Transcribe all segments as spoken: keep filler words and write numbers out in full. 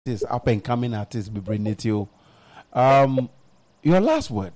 this up and coming artist be bringing it to you. Um, your last word.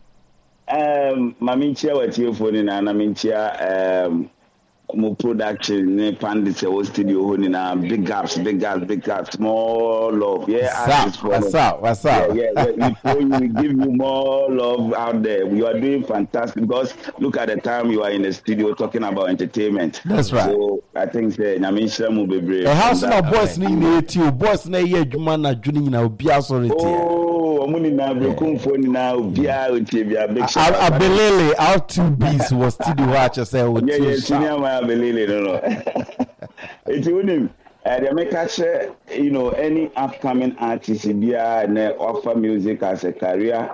Um, Maminchia what you for in and Aminchia um mo production ne pandits e studio in na big gaps, big gaps, big gaps, more love. Yeah, artists for what's up? What's up? Yeah, yeah, yeah. We, we give you more love out there. You are doing fantastic because look at the time you are in the studio talking about entertainment. That's right. So I think say Namisha mo be brave. The house now boys ni na eti, boys na ye adwuma na adwuni na obi asorete. Oh, omuni na broken phone na obi a otie bia big shout. Abelele out two bees was studio watch say o two. Yeah, yeah, senior my Abelele no no. It's unim. Uh, they make us, uh, you know, any upcoming artist bia na offer music as a career.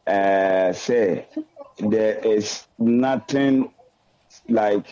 Uh, say there is nothing like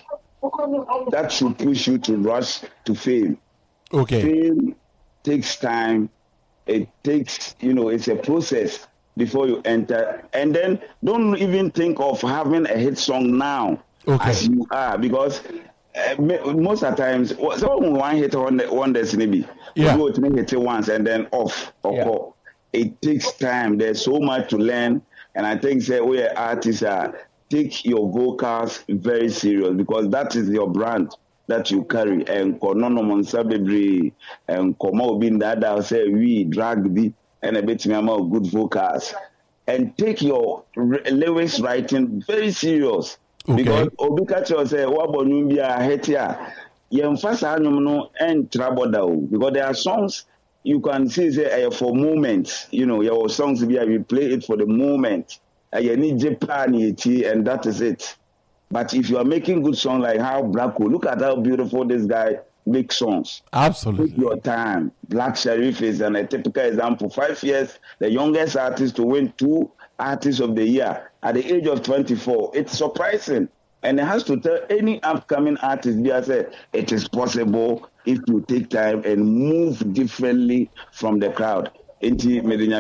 that should push you to rush to fame. Okay. Fame takes time. It takes, you know, it's a process before you enter. And then don't even think of having a hit song now okay. as you are, because uh, most of the times, someone one hit on one destiny be. Yeah. You go to hit it once and then off. Yeah. It takes time. There's so much to learn. And I think say we artists are take your vocals very serious because that is your brand that you carry. And konono monsabebre and komo bin dada say we drag the and a bit of good vocals. And take your lyrics writing very serious. Okay. Because Obikacho say Wabonumbia Hetia Yemfasa no and trouble because there are songs you can see say for moments, you know, your songs be we play it for the moment. You need Japan and that is it. But if you are making good songs like how Blacko, look at how beautiful this guy makes songs. Absolutely. Take your time. Black Sherif is an, a typical example. Five years, the youngest artist to win two Artists of the Year at the age of twenty-four. It's surprising. And it has to tell any upcoming artist, I say, it is possible if you take time and move differently from the crowd. Thank you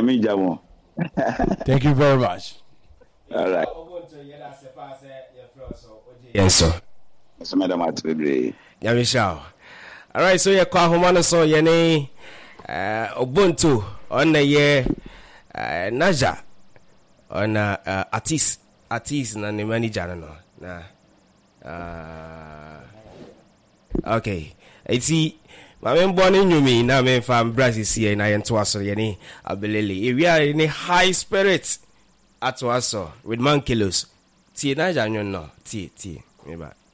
very much. All right. Yes, sir. Yes, Madam Atrebre. Yamisha. All right, so you're quite humane, so your name, uh, Ubuntu, on the year, uh, Naja, on uh, artist, artist, and the manager, no, nah. Uh, okay, I see. My man born in you me now. Me from Brazil here in Ayentuaso. Yani Abelele. If we are in a high spirits at Tuaso with man kilos. Tea na janyo no tea tea. Me ba.